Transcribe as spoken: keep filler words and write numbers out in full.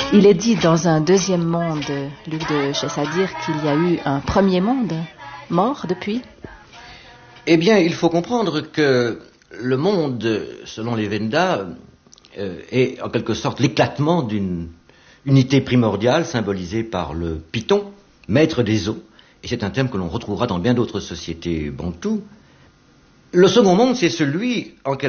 Il est dit dans un deuxième monde, Luc de Chessadir, qu'il y a eu un premier monde mort depuis. Eh bien, il faut comprendre que le monde, selon les Vedas, euh, est en quelque sorte l'éclatement d'une unité primordiale symbolisée par le python, maître des eaux. Et c'est un terme que l'on retrouvera dans bien d'autres sociétés bantoues. Le second monde, c'est celui, en quelque